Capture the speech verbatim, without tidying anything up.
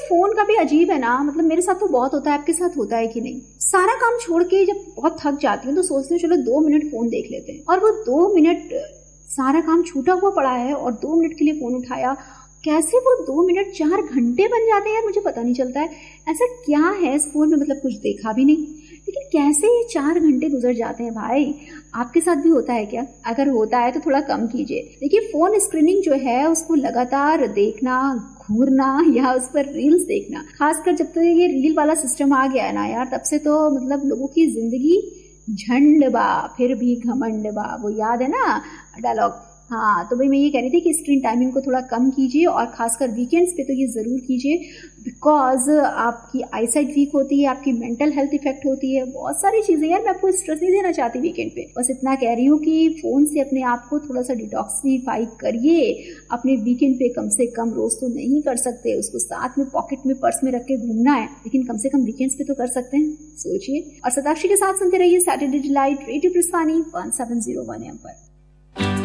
Phone का भी अजीब है ना, मतलब मेरे साथ तो बहुत होता है, आपके साथ होता है कि नहीं? सारा काम छोड़ के जब बहुत थक जाती हूँ तो सोचती हूँ चलो दो मिनट फोन देख लेते हैं, और वो दो मिनट सारा काम छूटा हुआ पड़ा है और दो मिनट के लिए फोन उठाया, कैसे वो दो मिनट चार घंटे बन जाते हैं यार, मुझे पता नहीं चलता है। ऐसा क्या है इस फोन में, मतलब कुछ देखा भी नहीं, लेकिन कैसे ये चार घंटे गुजर जाते हैं भाई। आपके साथ भी होता है क्या? अगर होता है तो थोड़ा कम कीजिए। देखिए, फोन स्क्रीनिंग जो है उसको लगातार देखना, घूरना या उस पर रील्स देखना, खासकर जब तक ये रील वाला सिस्टम आ गया है ना यार, तब से तो मतलब लोगों की जिंदगी झंड बा फिर भी घमंड बा, वो याद है ना डायलॉग? हाँ, तो भाई मैं ये कह रही थी कि स्क्रीन टाइमिंग को थोड़ा कम कीजिए, और खासकर वीकेंड्स पे तो ये ज़रूर कीजिए, बिकॉज आपकी आईसाइट वीक होती है, आपकी मेंटल हेल्थ इफेक्ट होती है, बहुत सारी चीज़ें। यार मैं आपको स्ट्रेस नहीं देना चाहती वीकेंड पे, बस इतना कह रही हूँ कि फ़ोन से अपने आप को थोड़ा सा डिटॉक्सिफाई करिए। अपने वीकेंड पे कम से कम, रोज़ तो नहीं कर सकते, उसको साथ में पॉकेट में पर्स में रख के घूमना है, लेकिन कम से कम वीकेंड्स पे तो कर सकते हैं, सोचिए। और सताक्षी के साथ सुनते रहिए Saturday delight radio प्रस्थानी one seven zero one M पर।